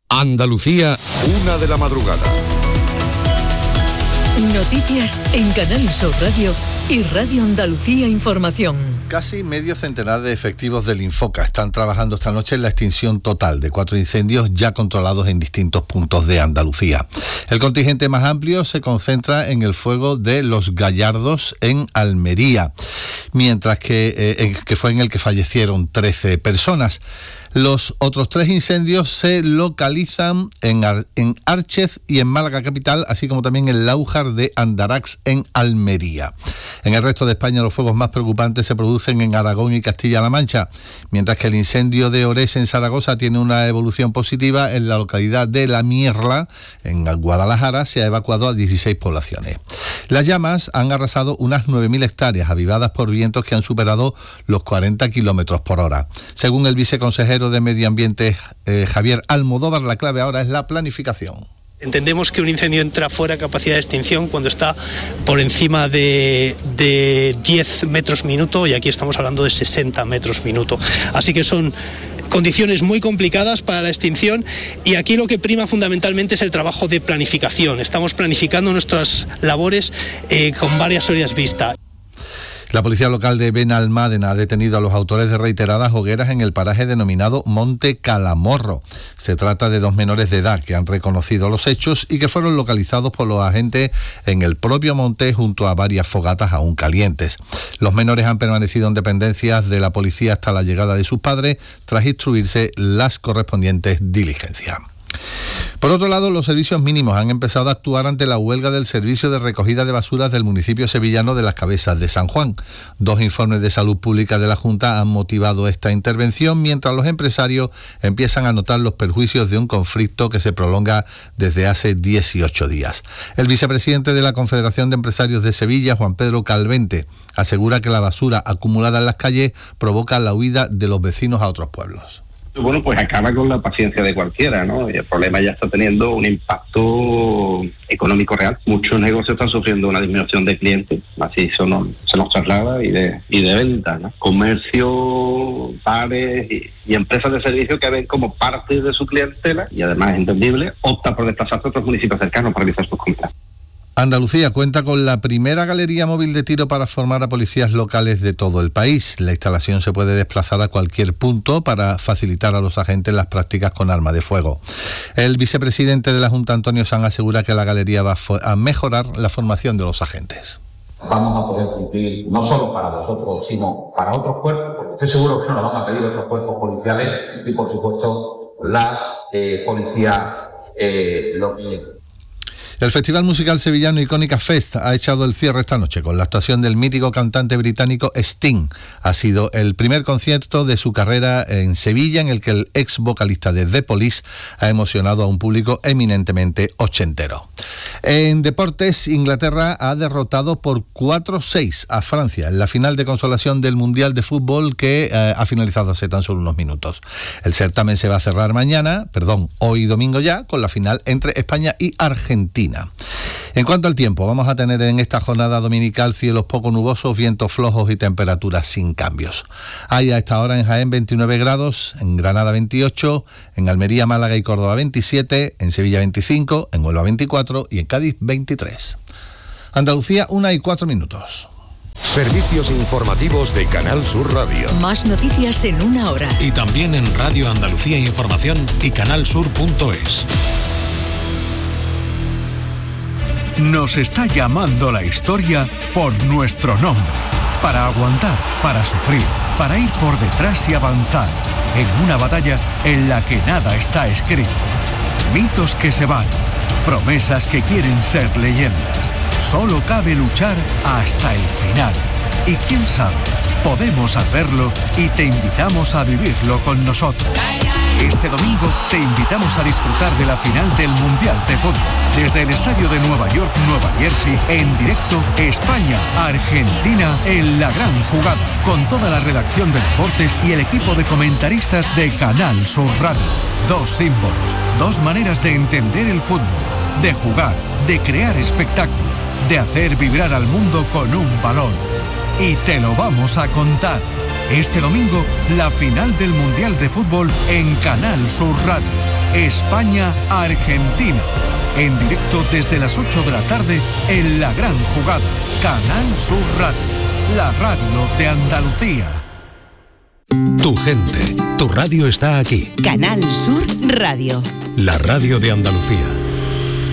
Andalucía, 1:00 a.m. Noticias en Canal Sur Radio y Radio Andalucía Información. Casi medio centenar de efectivos del Infoca están trabajando esta noche en la extinción total de 4 incendios ya controlados en distintos puntos de Andalucía. El contingente más amplio se concentra en el fuego de Los Gallardos en Almería, mientras que fue en el que fallecieron 13 personas. Los otros 3 incendios se localizan en Árchez y en Málaga capital, así como también en Láujar de Andarax en Almería. En el resto de España los fuegos más preocupantes se producen en Aragón y Castilla-La Mancha, mientras que el incendio de Orés en Zaragoza tiene una evolución positiva. En la localidad de La Mierla, en Guadalajara, se ha evacuado a 16 poblaciones. Las llamas han arrasado unas 9.000 hectáreas, avivadas por vientos que han superado los 40 kilómetros por hora. Según el viceconsejero de Medio Ambiente, Javier Almodóvar, la clave ahora es la planificación. Entendemos que un incendio entra fuera de capacidad de extinción cuando está por encima de 10 metros minuto, y aquí estamos hablando de 60 metros minuto. Así que son condiciones muy complicadas para la extinción, y aquí lo que prima fundamentalmente es el trabajo de planificación. Estamos planificando nuestras labores con varias horas vista. La policía local de Benalmádena ha detenido a los autores de reiteradas hogueras en el paraje denominado Monte Calamorro. Se trata de 2 menores de edad que han reconocido los hechos y que fueron localizados por los agentes en el propio monte junto a varias fogatas aún calientes. Los menores han permanecido en dependencias de la policía hasta la llegada de sus padres, tras instruirse las correspondientes diligencias. Por otro lado, los servicios mínimos han empezado a actuar ante la huelga del servicio de recogida de basuras del municipio sevillano de Las Cabezas de San Juan. 2 informes de salud pública de la Junta han motivado esta intervención, mientras los empresarios empiezan a notar los perjuicios de un conflicto que se prolonga desde hace 18 días. El vicepresidente de la Confederación de Empresarios de Sevilla, Juan Pedro Calvente, asegura que la basura acumulada en las calles provoca la huida de los vecinos a otros pueblos. Bueno, pues acaba con la paciencia de cualquiera, ¿no? Y el problema ya está teniendo un impacto económico real. Muchos negocios están sufriendo una disminución de clientes, así se nos traslada, y de ventas, ¿no? Comercio, bares y empresas de servicio que ven como parte de su clientela, y además es entendible, opta por desplazarse a otros municipios cercanos para realizar sus compras. Andalucía cuenta con la primera galería móvil de tiro para formar a policías locales de todo el país. La instalación se puede desplazar a cualquier punto para facilitar a los agentes las prácticas con arma de fuego. El vicepresidente de la Junta, Antonio Sanz, asegura que la galería va a mejorar la formación de los agentes. Vamos a poder cumplir no solo para vosotros, sino para otros cuerpos, porque estoy seguro que nos lo van a pedir otros cuerpos policiales y, por supuesto, las policías locales. El Festival Musical Sevillano Icónica Fest ha echado el cierre esta noche con la actuación del mítico cantante británico Sting. Ha sido el primer concierto de su carrera en Sevilla, en el que el ex vocalista de The Police ha emocionado a un público eminentemente ochentero. En deportes, Inglaterra ha derrotado por 4-6 a Francia en la final de consolación del Mundial de Fútbol, que ha finalizado hace tan solo unos minutos. El certamen se va a cerrar hoy domingo ya, con la final entre España y Argentina. En cuanto al tiempo, vamos a tener en esta jornada dominical cielos poco nubosos, vientos flojos y temperaturas sin cambios. Hay a esta hora en Jaén 29 grados, en Granada 28, en Almería, Málaga y Córdoba 27, en Sevilla 25, en Huelva 24 y en Cádiz 23. Andalucía, 1:04. Servicios informativos de Canal Sur Radio. Más noticias en 1 hora. Y también en Radio Andalucía Información y canalsur.es. Nos está llamando la historia por nuestro nombre. Para aguantar, para sufrir, para ir por detrás y avanzar. En una batalla en la que nada está escrito. Mitos que se van. Promesas que quieren ser leyendas. Solo cabe luchar hasta el final. Y quién sabe, podemos hacerlo y te invitamos a vivirlo con nosotros. Este domingo te invitamos a disfrutar de la final del Mundial de Fútbol. Desde el estadio de Nueva York, Nueva Jersey, en directo, España-Argentina en la gran jugada. Con toda la redacción de deportes y el equipo de comentaristas de Canal Sur Radio. 2 símbolos, 2 maneras de entender el fútbol, de jugar, de crear espectáculo, de hacer vibrar al mundo con un balón. Y te lo vamos a contar. Este domingo, la final del Mundial de Fútbol en Canal Sur Radio. España-Argentina. En directo desde las 8 de la tarde en La Gran Jugada. Canal Sur Radio, la radio de Andalucía. Tu gente, tu radio está aquí. Canal Sur Radio. La radio de Andalucía.